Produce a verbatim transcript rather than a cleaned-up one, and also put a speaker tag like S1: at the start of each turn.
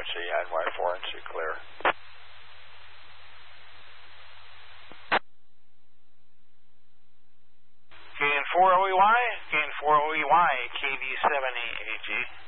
S1: frequency, N Y four and C clear.
S2: Gain four O E Y, gain four O E Y, K D seven E A G.